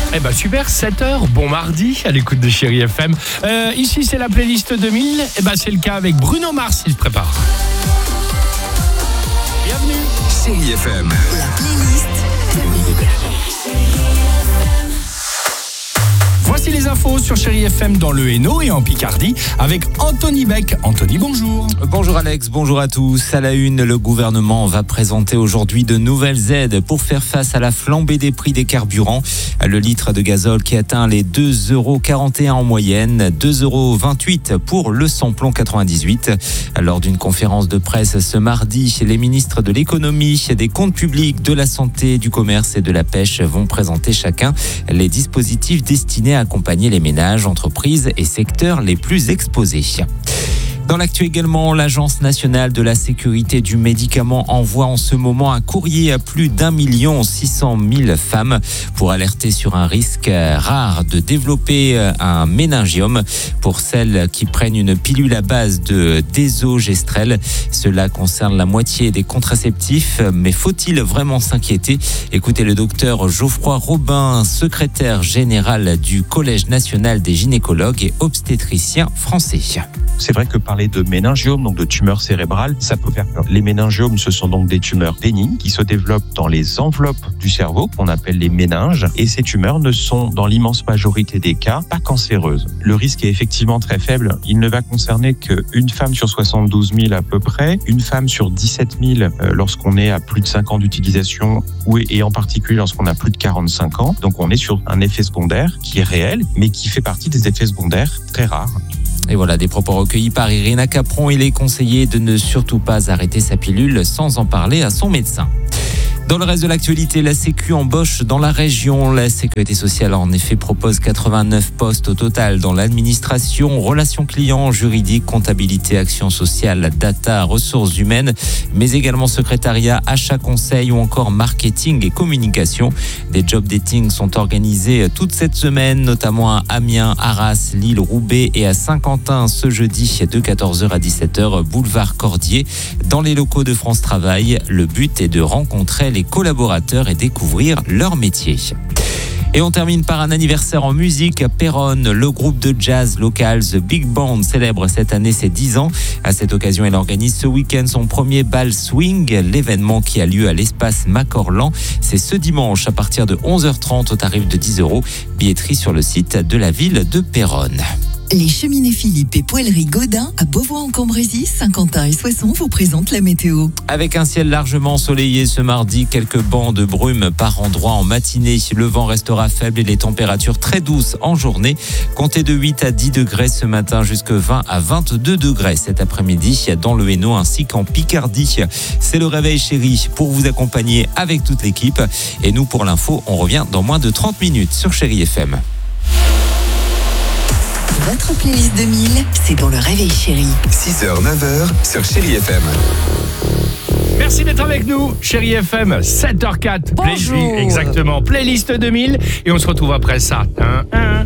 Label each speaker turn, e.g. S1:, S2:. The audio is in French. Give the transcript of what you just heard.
S1: Eh ben super, 7h, bon mardi, à l'écoute de Chérie FM. Ici c'est la playlist 2000, eh ben c'est le cas avec Bruno Mars, il se prépare. Bienvenue.
S2: Chérie FM.
S3: La playlist 2000.
S1: Voici les infos sur Chérie FM dans le Hainaut et en Picardie avec Anthony Beck. Anthony, bonjour.
S4: Bonjour Alex, bonjour à tous. À la une, le gouvernement va présenter aujourd'hui de nouvelles aides pour faire face à la flambée des prix des carburants. Le litre de gazole qui atteint les 2,41 € en moyenne, 2,28 € pour le samplon 98. Lors d'une conférence de presse ce mardi, les ministres de l'économie, des comptes publics, de la santé, du commerce et de la pêche vont présenter chacun les dispositifs destinés à accompagner les ménages, entreprises et secteurs les plus exposés. Dans l'actu également, l'Agence nationale de la sécurité du médicament envoie en ce moment un courrier à plus d'1 600 000 femmes pour alerter sur un risque rare de développer un méningiome. Pour celles qui prennent une pilule à base de désogestrel, cela concerne la moitié des contraceptifs. Mais faut-il vraiment s'inquiéter ? Écoutez le docteur Geoffroy Robin, secrétaire général du Collège national des gynécologues et obstétriciens français.
S5: C'est vrai que parler de méningiome, donc de tumeurs cérébrales, ça peut faire peur. Les méningiomes, ce sont donc des tumeurs bénignes qui se développent dans les enveloppes du cerveau, qu'on appelle les méninges. Et ces tumeurs ne sont, dans l'immense majorité des cas, pas cancéreuses. Le risque est effectivement très faible. Il ne va concerner qu'une femme sur 72 000 à peu près, une femme sur 17 000 lorsqu'on est à plus de 5 ans d'utilisation, et en particulier lorsqu'on a plus de 45 ans. Donc on est sur un effet secondaire qui est réel, mais qui fait partie des effets secondaires très rares.
S4: Et voilà, des propos recueillis par Irina Capron. Il est conseillé de ne surtout pas arrêter sa pilule sans en parler à son médecin. Dans le reste de l'actualité, la Sécu embauche dans la région. La Sécurité sociale, en effet, propose 89 postes au total dans l'administration, relations clients, juridique, comptabilité, action sociale, data, ressources humaines, mais également secrétariat, achat, conseil ou encore marketing et communication. Des job dating sont organisés toute cette semaine, notamment à Amiens, Arras, Lille, Roubaix et à Saint-Quentin ce jeudi de 14h à 17h, boulevard Cordier, dans les locaux de France Travail. Le but est de rencontrer les collaborateurs et découvrir leur métier. Et on termine par un anniversaire en musique. À Péronne, le groupe de jazz local The Big Band célèbre cette année ses 10 ans. À cette occasion, elle organise ce week-end son premier bal swing, l'événement qui a lieu à l'espace Macorlan. C'est ce dimanche à partir de 11h30 au tarif de 10 €. Billetterie sur le site de la ville de Péronne.
S3: Les cheminées Philippe et poêleries Godin à Beauvoir-en-Cambrésis, Saint-Quentin et Soissons vous présentent la météo.
S4: Avec un ciel largement ensoleillé ce mardi, quelques bancs de brume par endroits en matinée. Le vent restera faible et les températures très douces en journée. Comptez de 8 à 10 degrés ce matin jusqu'à 20 à 22 degrés cet après-midi dans le Hainaut ainsi qu'en Picardie. C'est le réveil chéri pour vous accompagner avec toute l'équipe. Et nous, pour l'info, on revient dans moins de 30 minutes sur Chérie FM.
S3: Votre playlist 2000, c'est dans le réveil chéri.
S2: 6h, 9h sur Chérie FM.
S1: Merci d'être avec nous, Chérie FM, 7h04.
S6: Bonjour.
S1: Exactement, playlist 2000. Et on se retrouve après ça.